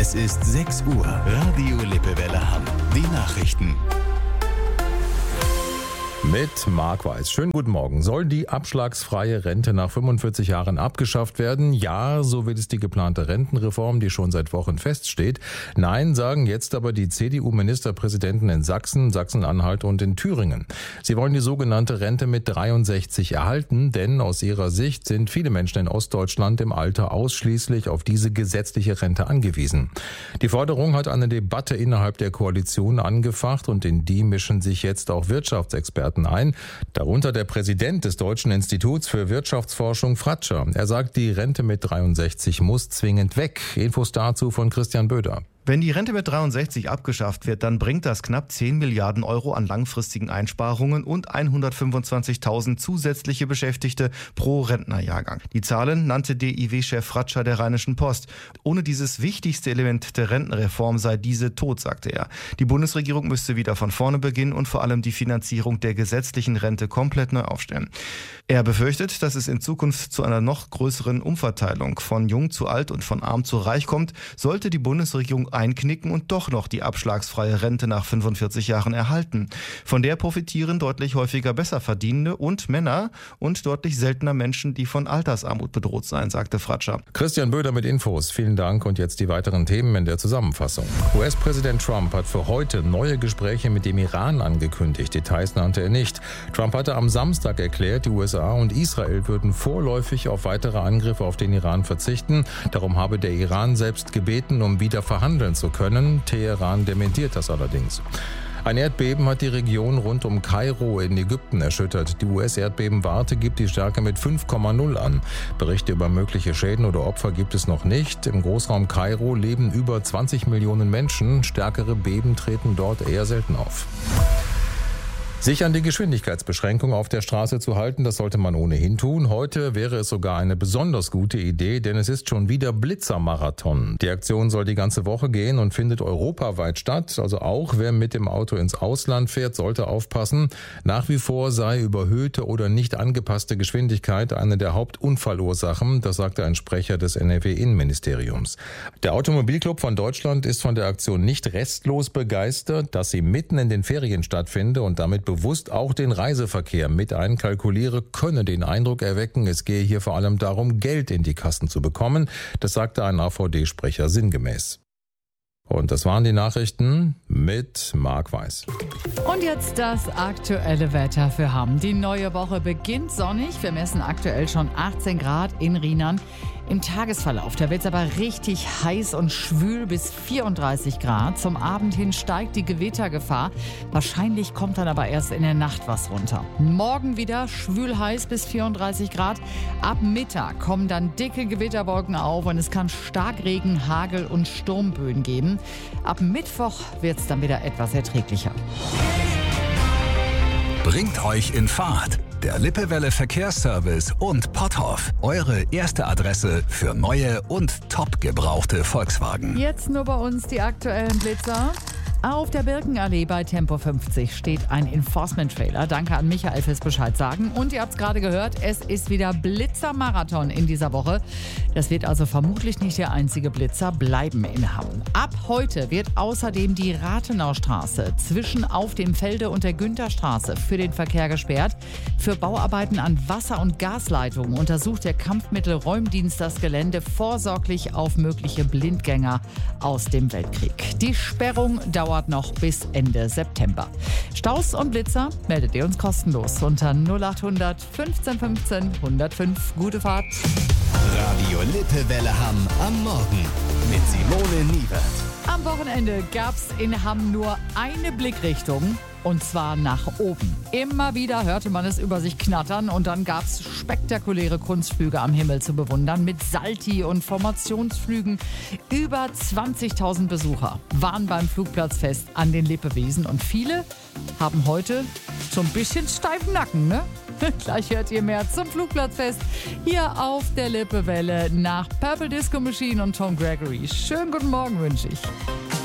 Es ist 6 Uhr. Radio Lippewelle Hamm. Die Nachrichten. Mit Marc Weiß. Schönen guten Morgen. Soll die abschlagsfreie Rente nach 45 Jahren abgeschafft werden? Ja, so will es die geplante Rentenreform, die schon seit Wochen feststeht. Nein, sagen jetzt aber die CDU-Ministerpräsidenten in Sachsen, Sachsen-Anhalt und in Thüringen. Sie wollen die sogenannte Rente mit 63 erhalten, denn aus ihrer Sicht sind viele Menschen in Ostdeutschland im Alter ausschließlich auf diese gesetzliche Rente angewiesen. Die Forderung hat eine Debatte innerhalb der Koalition angefacht und in die mischen sich jetzt auch Wirtschaftsexperten ein, darunter der Präsident des Deutschen Instituts für Wirtschaftsforschung Fratscher. Er sagt, die Rente mit 63 muss zwingend weg. Infos dazu von Christian Böder. Wenn die Rente mit 63 abgeschafft wird, dann bringt das knapp 10 Milliarden Euro an langfristigen Einsparungen und 125.000 zusätzliche Beschäftigte pro Rentnerjahrgang. Die Zahlen nannte DIW-Chef Fratscher der Rheinischen Post. Ohne dieses wichtigste Element der Rentenreform sei diese tot, sagte er. Die Bundesregierung müsste wieder von vorne beginnen und vor allem die Finanzierung der gesetzlichen Rente komplett neu aufstellen. Er befürchtet, dass es in Zukunft zu einer noch größeren Umverteilung von jung zu alt und von arm zu reich kommt, sollte die Bundesregierung einknicken und doch noch die abschlagsfreie Rente nach 45 Jahren erhalten. Von der profitieren deutlich häufiger Besserverdienende und Männer und deutlich seltener Menschen, die von Altersarmut bedroht seien, sagte Fratscher. Christian Böder mit Infos. Vielen Dank und jetzt die weiteren Themen in der Zusammenfassung. US-Präsident Trump hat für heute neue Gespräche mit dem Iran angekündigt. Details nannte er nicht. Trump hatte am Samstag erklärt, die USA und Israel würden vorläufig auf weitere Angriffe auf den Iran verzichten. Darum habe der Iran selbst gebeten, um wieder verhandeln zu können. Teheran dementiert das allerdings. Ein Erdbeben hat die Region rund um Kairo in Ägypten erschüttert. Die US-Erdbebenwarte gibt die Stärke mit 5,0 an. Berichte über mögliche Schäden oder Opfer gibt es noch nicht. Im Großraum Kairo leben über 20 Millionen Menschen. Stärkere Beben treten dort eher selten auf. Sich an die Geschwindigkeitsbeschränkung auf der Straße zu halten, das sollte man ohnehin tun. Heute wäre es sogar eine besonders gute Idee, denn es ist schon wieder Blitzermarathon. Die Aktion soll die ganze Woche gehen und findet europaweit statt. Also auch wer mit dem Auto ins Ausland fährt, sollte aufpassen. Nach wie vor sei überhöhte oder nicht angepasste Geschwindigkeit eine der Hauptunfallursachen, das sagte ein Sprecher des NRW-Innenministeriums. Der Automobilclub von Deutschland ist von der Aktion nicht restlos begeistert, dass sie mitten in den Ferien stattfinde und damit bewusst auch den Reiseverkehr mit einkalkuliere, könne den Eindruck erwecken, es gehe hier vor allem darum, Geld in die Kassen zu bekommen. Das sagte ein AVD-Sprecher sinngemäß. Und das waren die Nachrichten mit Marc Weiß. Und jetzt das aktuelle Wetter für Hamm. Die neue Woche beginnt sonnig. Wir messen aktuell schon 18 Grad in Rheinland. Im Tagesverlauf, da wird es aber richtig heiß und schwül bis 34 Grad. Zum Abend hin steigt die Gewittergefahr. Wahrscheinlich kommt dann aber erst in der Nacht was runter. Morgen wieder schwül heiß bis 34 Grad. Ab Mittag kommen dann dicke Gewitterwolken auf und es kann Starkregen, Hagel und Sturmböen geben. Ab Mittwoch wird es dann wieder etwas erträglicher. Bringt euch in Fahrt. Der Lippewelle Verkehrsservice und Potthoff. Eure erste Adresse für neue und top gebrauchte Volkswagen. Jetzt nur bei uns die aktuellen Blitzer. Auf der Birkenallee bei Tempo 50 steht ein Enforcement-Trailer. Danke an Michael fürs Bescheid sagen. Und ihr habt es gerade gehört, es ist wieder Blitzermarathon in dieser Woche. Das wird also vermutlich nicht der einzige Blitzer bleiben in Hamm. Ab heute wird außerdem die Rathenaustraße zwischen Auf dem Felde und der Güntherstraße für den Verkehr gesperrt. Für Bauarbeiten an Wasser- und Gasleitungen untersucht der Kampfmittelräumdienst das Gelände vorsorglich auf mögliche Blindgänger aus dem Weltkrieg. Die Sperrung dauert noch bis Ende September. Staus und Blitzer meldet ihr uns kostenlos unter 0800 15 15 105. Gute Fahrt. Radio Lippewelle Hamm am Morgen mit Simone Niewert. Am Wochenende gab es in Hamm nur eine Blickrichtung. Und zwar nach oben. Immer wieder hörte man es über sich knattern und dann gab es spektakuläre Kunstflüge am Himmel zu bewundern mit Salti und Formationsflügen. Über 20.000 Besucher waren beim Flugplatzfest an den Lippewiesen und viele haben heute so ein bisschen steifen Nacken, ne? Gleich hört ihr mehr zum Flugplatzfest hier auf der Lippewelle nach Purple Disco Machine und Tom Gregory. Schönen guten Morgen wünsche ich.